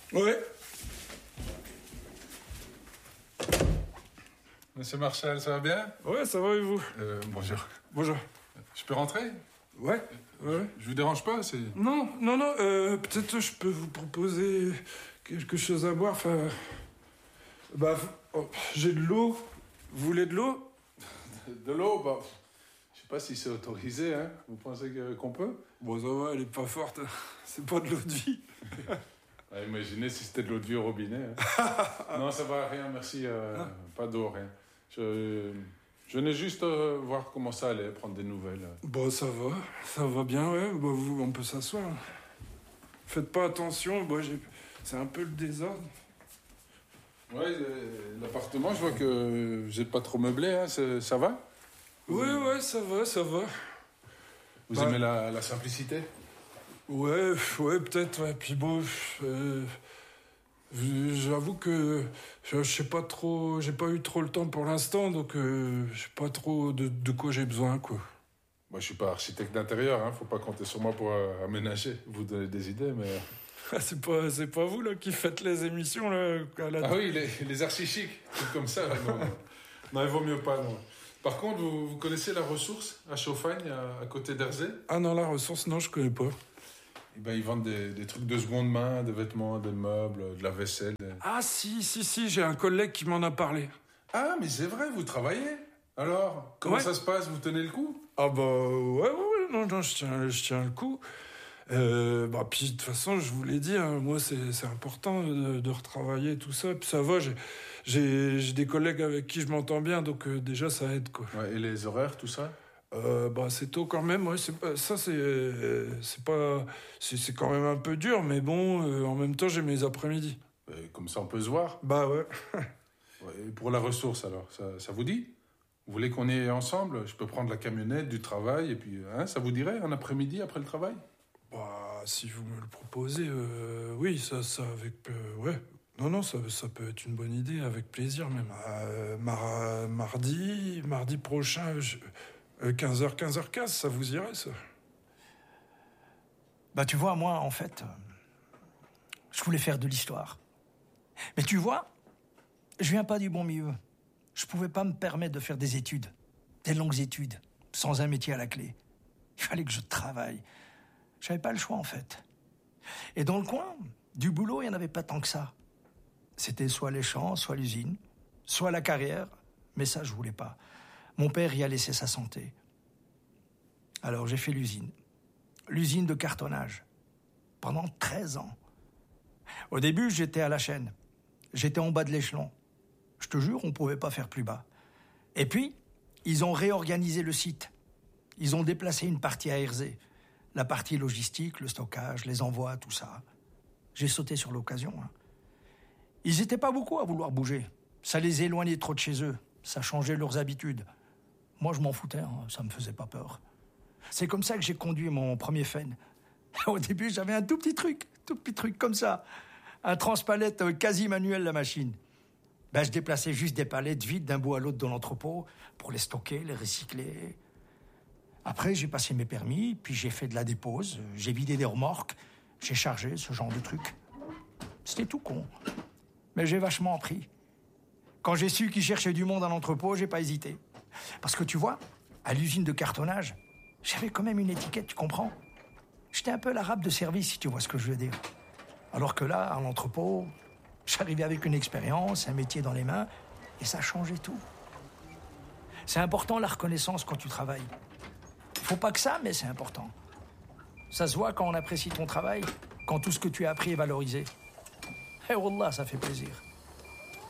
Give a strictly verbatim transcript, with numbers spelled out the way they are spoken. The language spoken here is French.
Ouais. Monsieur Marshall, ça va bien? Ouais, ça va et vous? euh, Bonjour. Bonjour. Je peux rentrer? Ouais, ouais. Je vous dérange pas, c'est... Non, non, non, euh, peut-être je peux vous proposer quelque chose à boire, enfin... Bah, oh, j'ai de l'eau. Vous voulez de l'eau? De l'eau, bah... Je sais pas si c'est autorisé, hein. Vous pensez que, qu'on peut? Bon, ça va, elle est pas forte. C'est pas de l'eau de vie. Ah, imaginez si c'était de l'eau de vie au robinet. Hein. Non, ça va, rien, merci. Euh, pas d'eau, rien. Je, je venais juste euh, voir comment ça allait, prendre des nouvelles. Bon, ça va, ça va bien, ouais. Bah, vous, on peut s'asseoir. Faites pas attention, bah, j'ai... c'est un peu le désordre. Ouais, euh, l'appartement, je vois que vous n'êtes pas trop meublé, hein. C'est, ça va? Ouais, ouais, ça va, ça va. Vous bah, aimez la, la simplicité? Ouais, ouais, peut-être, ouais. Puis bon, euh, j'avoue que je, je sais pas trop, j'ai pas eu trop le temps pour l'instant, donc euh, je sais pas trop de, de quoi j'ai besoin, quoi. Moi, je suis pas architecte d'intérieur, hein. Faut pas compter sur moi pour euh, aménager. Vous donnez des idées, mais... c'est pas, c'est pas vous, là, qui faites les émissions, là, à la... Ah oui, les, les archi-chics, trucs comme ça, là, non, non. Non, il vaut mieux pas, non. Par contre, vous, vous connaissez la ressource à Chauffagne, à, à côté d'Herzé? Ah non, la ressource, non, je connais pas. Eh ben, ils vendent des, des trucs de seconde main, des vêtements, des meubles, de la vaisselle. Des... Ah si, si, si, j'ai un collègue qui m'en a parlé. Ah, mais c'est vrai, vous travaillez? Alors, comment ouais. ça se passe? Vous tenez le coup? Ah bah ouais, ouais, ouais, non, non, je tiens, je tiens le coup. Euh, bah puis de toute façon, je vous l'ai dit, hein, moi c'est, c'est important de, de retravailler tout ça. Puis ça va, j'ai, j'ai, j'ai des collègues avec qui je m'entends bien, donc euh, déjà ça aide, quoi. Ouais, et les horaires, tout ça? Euh, bah c'est tôt quand même, ouais, c'est pas, ça c'est, euh, c'est pas, c'est, c'est quand même un peu dur, mais bon, euh, en même temps j'ai mes après-midi. Euh, comme ça on peut se voir. Bah ouais. Ouais, et pour la ressource alors, ça, ça vous dit? Vous voulez qu'on y aille ensemble? Je peux prendre la camionnette du travail et puis, hein, ça vous dirait un après-midi après le travail? Bah si vous me le proposez, euh, oui, ça, ça avec, euh, ouais. Non, non, ça, ça peut être une bonne idée, avec plaisir même. Euh, mar- mardi, mardi prochain, je... quinze heures, quinze heures quinze, ça vous irait, ça? Bah tu vois, moi, en fait, euh, je voulais faire de l'histoire. Mais tu vois, je viens pas du bon milieu. Je pouvais pas me permettre de faire des études, des longues études, sans un métier à la clé. Il fallait que je travaille. J'avais pas le choix, en fait. Et dans le coin, du boulot, il y en avait pas tant que ça. C'était soit les champs, soit l'usine, soit la carrière, mais ça, je voulais pas. Mon père y a laissé sa santé. Alors j'ai fait l'usine. L'usine de cartonnage. Pendant treize ans. Au début, j'étais à la chaîne. J'étais en bas de l'échelon. Je te jure, on pouvait pas faire plus bas. Et puis, ils ont réorganisé le site. Ils ont déplacé une partie à Herzé. La partie logistique, le stockage, les envois, tout ça. J'ai sauté sur l'occasion. Hein. Ils étaient pas beaucoup à vouloir bouger. Ça les éloignait trop de chez eux. Ça changeait leurs habitudes. Moi, je m'en foutais, hein. Ça me faisait pas peur. C'est comme ça que j'ai conduit mon premier Fen. Au début, j'avais un tout petit truc, tout petit truc comme ça. Un transpalette quasi manuel, la machine. Ben, je déplaçais juste des palettes vides d'un bout à l'autre de l'entrepôt pour les stocker, les recycler. Après, j'ai passé mes permis, puis j'ai fait de la dépose, j'ai vidé des remorques, j'ai chargé, ce genre de truc. C'était tout con. Mais j'ai vachement appris. Quand j'ai su qu'ils cherchaient du monde à l'entrepôt, j'ai pas hésité. Parce que tu vois, à l'usine de cartonnage, j'avais quand même une étiquette, tu comprends? J'étais un peu l'arabe de service, si tu vois ce que je veux dire. Alors que là, à l'entrepôt, j'arrivais avec une expérience, un métier dans les mains, et ça changeait tout. C'est important la reconnaissance quand tu travailles. Faut pas que ça, mais c'est important. Ça se voit quand on apprécie ton travail, quand tout ce que tu as appris est valorisé. Eh wallah, ça fait plaisir.